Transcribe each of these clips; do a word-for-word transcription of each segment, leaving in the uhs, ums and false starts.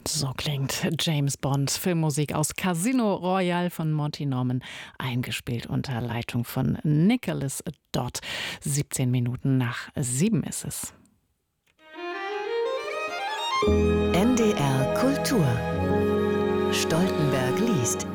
So klingt James Bond, Filmmusik aus Casino Royale von Monty Norman, eingespielt unter Leitung von Nicholas Dodd. siebzehn Minuten nach sieben ist es. N D R Kultur. Stoltenberg liest.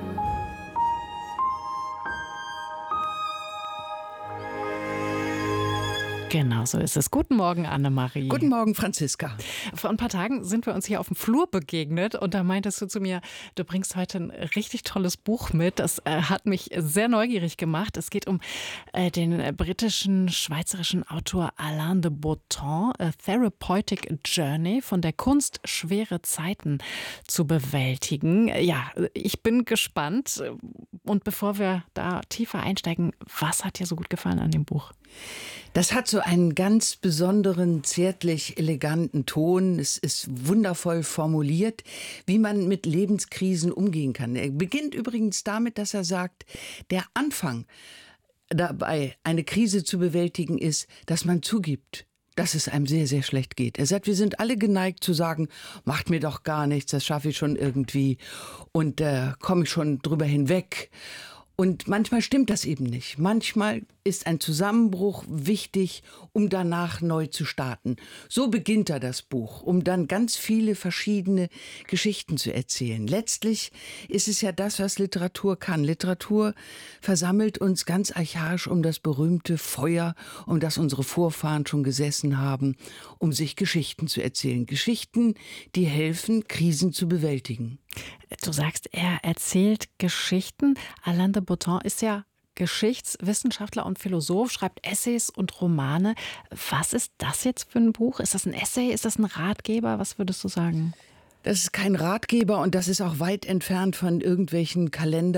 Genau so ist es. Guten Morgen, Annemarie. Guten Morgen, Franziska. Vor ein paar Tagen sind wir uns hier auf dem Flur begegnet und da meintest du zu mir, du bringst heute ein richtig tolles Buch mit. Das äh, hat mich sehr neugierig gemacht. Es geht um äh, den britischen, schweizerischen Autor Alain de Botton, A Therapeutic Journey, von der Kunst, schwere Zeiten zu bewältigen. Ja, ich bin gespannt. Und bevor wir da tiefer einsteigen, was hat dir so gut gefallen an dem Buch? Das hat so einen ganz besonderen, zärtlich eleganten Ton. Es ist wundervoll formuliert, wie man mit Lebenskrisen umgehen kann. Er beginnt übrigens damit, dass er sagt, der Anfang dabei, eine Krise zu bewältigen, ist, dass man zugibt, dass es einem sehr, sehr schlecht geht. Er sagt, wir sind alle geneigt zu sagen, macht mir doch gar nichts, das schaffe ich schon irgendwie und da äh, komme ich schon drüber hinweg. Und manchmal stimmt das eben nicht. Manchmal ist ein Zusammenbruch wichtig, um danach neu zu starten. So beginnt er das Buch, um dann ganz viele verschiedene Geschichten zu erzählen. Letztlich ist es ja das, was Literatur kann. Literatur versammelt uns ganz archaisch um das berühmte Feuer, um das unsere Vorfahren schon gesessen haben, um sich Geschichten zu erzählen. Geschichten, die helfen, Krisen zu bewältigen. Du sagst, er erzählt Geschichten. Alain de Botton ist ja Geschichtswissenschaftler und Philosoph, schreibt Essays und Romane. Was ist das jetzt für ein Buch? Ist das ein Essay? Ist das ein Ratgeber? Was würdest du sagen? Das ist kein Ratgeber und das ist auch weit entfernt von irgendwelchen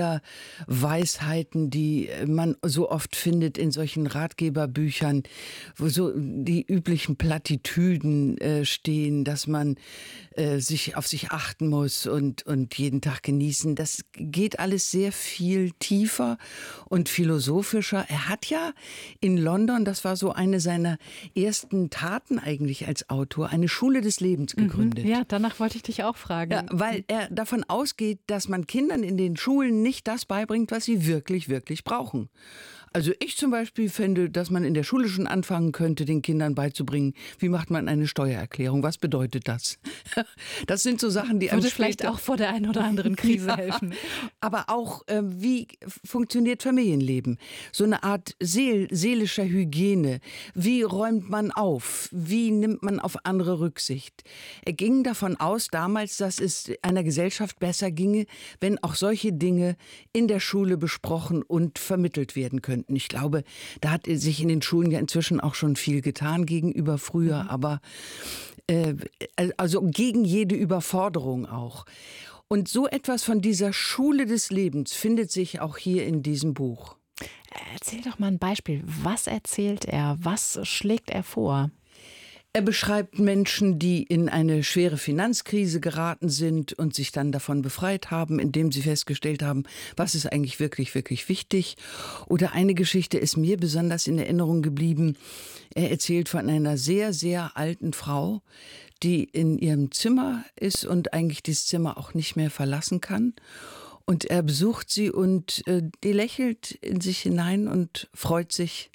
Kalenderweisheiten, die man so oft findet in solchen Ratgeberbüchern, wo so die üblichen Plattitüden äh, stehen, dass man äh, sich auf sich achten muss und, und jeden Tag genießen. Das geht alles sehr viel tiefer und philosophischer. Er hat ja in London, das war so eine seiner ersten Taten eigentlich als Autor, eine Schule des Lebens gegründet. Mhm, ja, danach wollte ich dich auch fragen. Ja, weil er davon ausgeht, dass man Kindern in den Schulen nicht das beibringt, was sie wirklich, wirklich brauchen. Also ich zum Beispiel finde, dass man in der Schule schon anfangen könnte, den Kindern beizubringen, wie macht man eine Steuererklärung, was bedeutet das? Das sind so Sachen, die einem würde vielleicht auch vor der einen oder anderen Krise ja, helfen. Aber auch, äh, wie funktioniert Familienleben? So eine Art seel seelischer Hygiene. Wie räumt man auf? Wie nimmt man auf andere Rücksicht? Er ging davon aus damals, dass es einer Gesellschaft besser ginge, wenn auch solche Dinge in der Schule besprochen und vermittelt werden könnten. Ich glaube, da hat sich in den Schulen ja inzwischen auch schon viel getan gegenüber früher, mhm. aber äh, also gegen jede Überforderung auch. Und so etwas von dieser Schule des Lebens findet sich auch hier in diesem Buch. Erzähl doch mal ein Beispiel. Was erzählt er? Was schlägt er vor? Er beschreibt Menschen, die in eine schwere Finanzkrise geraten sind und sich dann davon befreit haben, indem sie festgestellt haben, was ist eigentlich wirklich, wirklich wichtig. Oder eine Geschichte ist mir besonders in Erinnerung geblieben. Er erzählt von einer sehr, sehr alten Frau, die in ihrem Zimmer ist und eigentlich dieses Zimmer auch nicht mehr verlassen kann. Und er besucht sie und äh, die lächelt in sich hinein und freut sich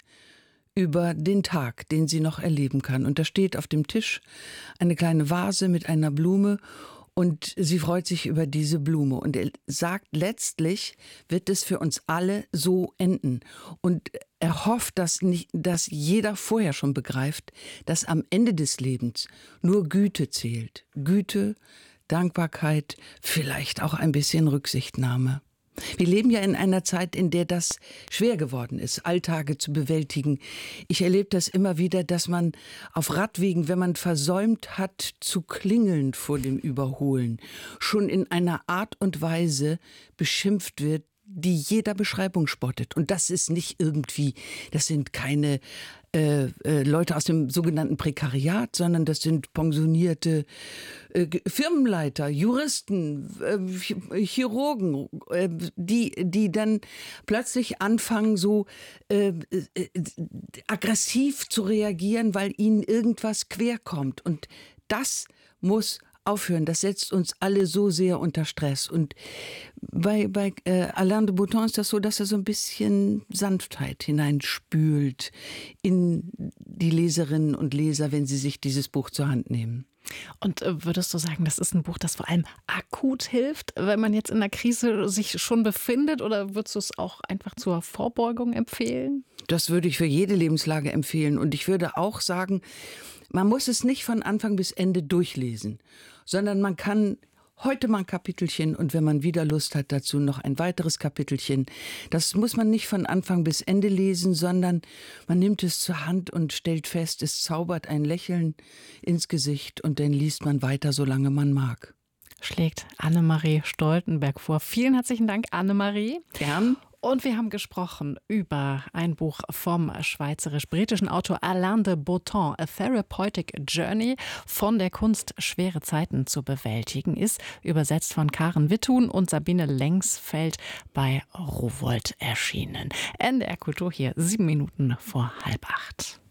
über den Tag, den sie noch erleben kann. Und da steht auf dem Tisch eine kleine Vase mit einer Blume und sie freut sich über diese Blume. Und er sagt, letztlich wird es für uns alle so enden. Und er hofft, dass, nicht, dass jeder vorher schon begreift, dass am Ende des Lebens nur Güte zählt. Güte, Dankbarkeit, vielleicht auch ein bisschen Rücksichtnahme. Wir leben ja in einer Zeit, in der das schwer geworden ist, Alltage zu bewältigen. Ich erlebe das immer wieder, dass man auf Radwegen, wenn man versäumt hat, zu klingeln vor dem Überholen, schon in einer Art und Weise beschimpft wird, die jeder Beschreibung spottet. Und das ist nicht irgendwie, das sind keine äh, äh, Leute aus dem sogenannten Prekariat, sondern das sind pensionierte äh, Firmenleiter, Juristen, äh, Chirurgen, äh, die, die dann plötzlich anfangen, so äh, äh, aggressiv zu reagieren, weil ihnen irgendwas querkommt. Und das muss aufhören. Das setzt uns alle so sehr unter Stress. Und bei, bei äh, Alain de Botton ist das so, dass er so ein bisschen Sanftheit hineinspült in die Leserinnen und Leser, wenn sie sich dieses Buch zur Hand nehmen. Und äh, würdest du sagen, das ist ein Buch, das vor allem akut hilft, wenn man jetzt in der Krise sich schon befindet? Oder würdest du es auch einfach zur Vorbeugung empfehlen? Das würde ich für jede Lebenslage empfehlen. Und ich würde auch sagen, man muss es nicht von Anfang bis Ende durchlesen, sondern man kann heute mal ein Kapitelchen und wenn man wieder Lust hat dazu, noch ein weiteres Kapitelchen. Das muss man nicht von Anfang bis Ende lesen, sondern man nimmt es zur Hand und stellt fest, es zaubert ein Lächeln ins Gesicht und dann liest man weiter, solange man mag. Schlägt Annemarie Stoltenberg vor. Vielen herzlichen Dank, Annemarie. Gern. Und wir haben gesprochen über ein Buch vom schweizerisch-britischen Autor Alain de Botton, A Therapeutic Journey, von der Kunst, schwere Zeiten zu bewältigen, ist übersetzt von Karen Witthuhn und Sabine Lengsfeld bei Rowohlt erschienen. N D R Kultur hier, sieben Minuten vor halb acht.